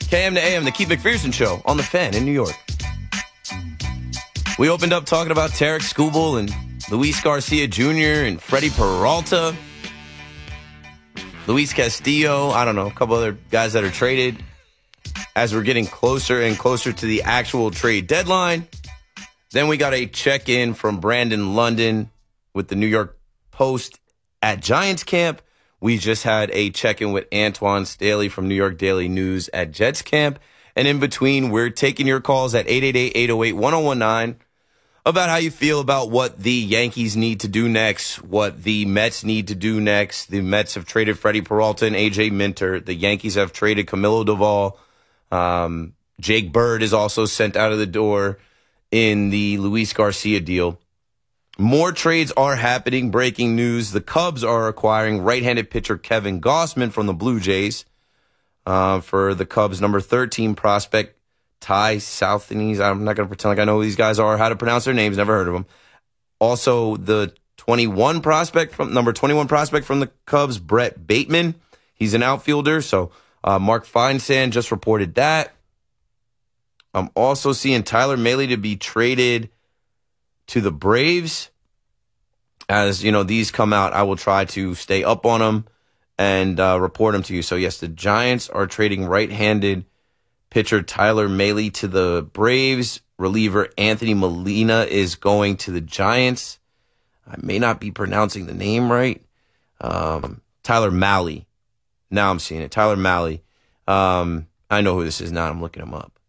KM to AM, the Keith McPherson Show on The Fan in New York. We opened up talking about Tarik Skubal and Luis Garcia Jr. and Freddie Peralta. Luis Castillo, I don't know, a couple other guys that are traded. As we're getting closer and closer to the actual trade deadline, then we got a check-in from Brandon London with the New York Post at Giants camp. We just had a check-in with Antoine Staley from New York Daily News at Jets camp. And in between, we're taking your calls at 888-808-1019 about how you feel about what the Yankees need to do next, what the Mets need to do next. The Mets have traded Freddie Peralta and A.J. Minter. The Yankees have traded Camilo Doval. Jake Bird is also sent out of the door in the Luis Garcia deal. More trades are happening. Breaking news. The Cubs are acquiring right-handed pitcher Kevin Gausman from the Blue Jays for the Cubs' number 13 prospect, Ty Southnese. I'm not going to pretend like I know who these guys are, how to pronounce their names. Never heard of them. Also, the number 21 prospect from the Cubs, Brett Bateman. He's an outfielder. So Mark Feinsand just reported that. I'm also seeing Tyler Mahle to be traded to the Braves. As you know, these come out, I will try to stay up on them and report them to you. So yes, the Giants are trading right-handed pitcher Tyler Mahle to the Braves. Reliever Anthony Molina is going to the Giants. I may not be pronouncing the name right. Tyler Mahle. Now I'm seeing it. Tyler Mahle. I know who this is now. I'm looking him up.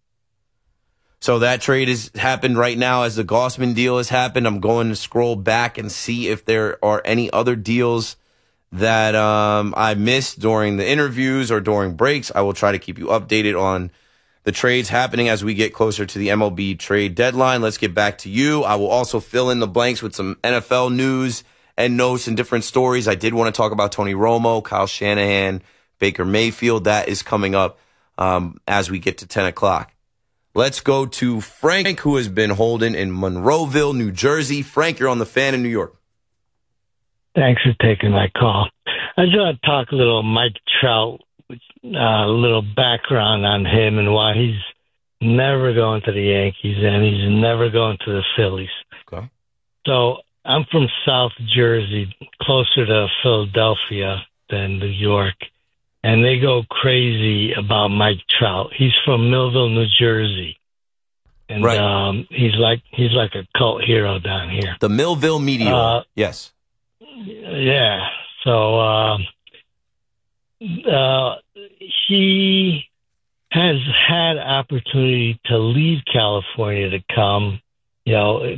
So that trade has happened right now as the Gausman deal has happened. I'm going to scroll back and see if there are any other deals that I missed during the interviews or during breaks. I will try to keep you updated on the trades happening as we get closer to the MLB trade deadline. Let's get back to you. I will also fill in the blanks with some NFL news and notes and different stories. I did want to talk about Tony Romo, Kyle Shanahan, Baker Mayfield. That is coming up as we get to 10 o'clock. Let's go to Frank, who has been holding in Monroeville, New Jersey. Frank, you're on The Fan in New York. Thanks for taking my call. I just want to talk a little Mike Trout, a little background on him and why he's never going to the Yankees and he's never going to the Phillies. Okay. So I'm from South Jersey, closer to Philadelphia than New York. And they go crazy about Mike Trout. He's from Millville, New Jersey. And right. He's like a cult hero down here. The Millville Meteor. Yes. Yeah. So he has had opportunity to leave California to come. You know,